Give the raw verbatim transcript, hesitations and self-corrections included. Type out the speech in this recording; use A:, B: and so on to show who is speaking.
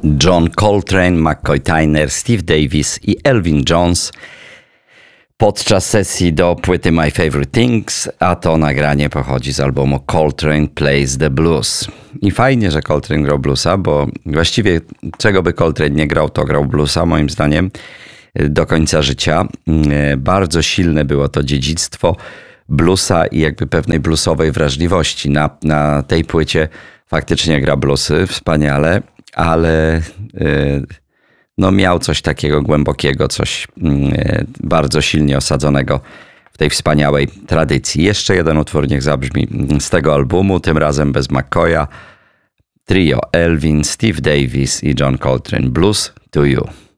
A: John Coltrane, McCoy Tyner, Steve Davis i Elvin Jones podczas sesji do płyty My Favorite Things, a to nagranie pochodzi z albumu Coltrane Plays the Blues. I fajnie, że Coltrane grał bluesa, bo właściwie czego by Coltrane nie grał, to grał bluesa moim zdaniem do końca życia. Bardzo silne było to dziedzictwo bluesa i jakby pewnej bluesowej wrażliwości. Na, na tej płycie faktycznie gra bluesy wspaniale, ale no miał coś takiego głębokiego, coś bardzo silnie osadzonego w tej wspaniałej tradycji. Jeszcze jeden utwór niech zabrzmi z tego albumu, tym razem bez McCoya. Trio Elvin, Steve Davis i John Coltrane. Blues to You.